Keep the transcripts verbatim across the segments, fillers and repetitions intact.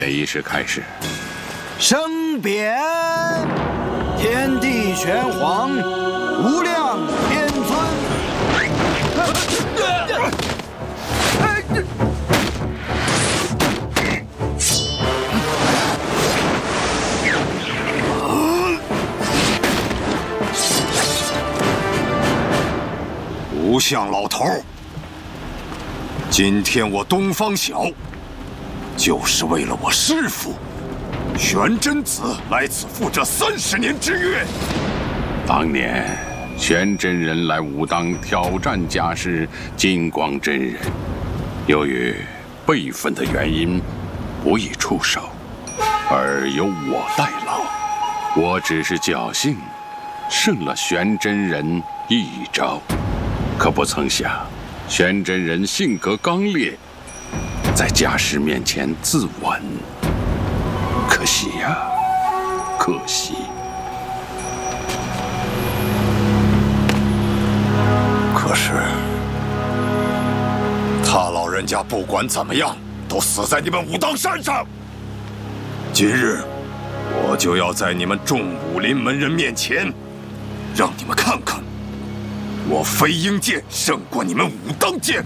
仪式开始。 生扁，天地玄黄，无量天尊。 吴相老头，今天我东方晓，就是为了我师父玄真子来此赴这三十年之约。 当年玄真人来武当挑战家师金光真人，由于辈分的原因，不宜出手，而由我代劳。我只是侥幸胜了玄真人一招。可不曾想，玄真人性格刚烈，在家师面前自刎。可惜呀，可惜。 可是，他老人家不管怎么样，都死在你们武当山上。今日，我就要在你们众武林门人面前，让你们看看。我飞鹰剑胜过你们武当剑。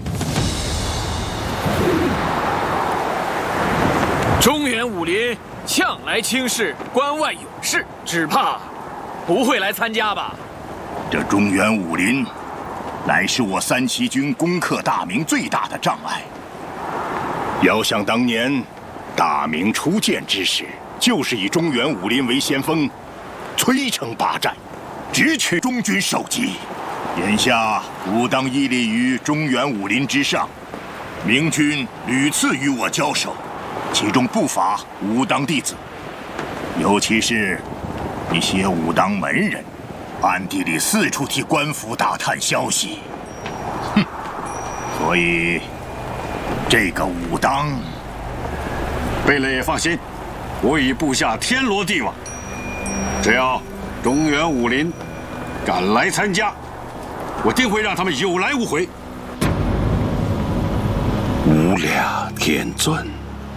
中原武林向来轻视关外勇士，只怕不会来参加吧？ 这中原武林，乃是我三旗军攻克大明最大的障碍。遥想当年，大明初建之时，就是以中原武林为先锋，摧城拔寨，直取中军首级。眼下武当屹立于中原武林之上，明军屡次与我交手，其中不乏武当弟子，尤其是一些武当门人，暗地里四处替官府打探消息。哼，所以这个武当， 贝勒也放心，我与部下天罗地网，只要中原武林敢来参加，我定会让他们有来无回。 无量天尊，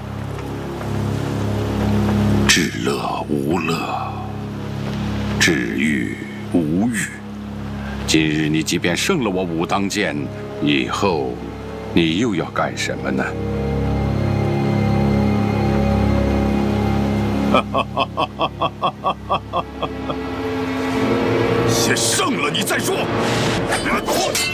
至乐无乐，至欲无欲。今日你即便胜了我武当剑，以后你又要干什么呢？ 先胜了你再说。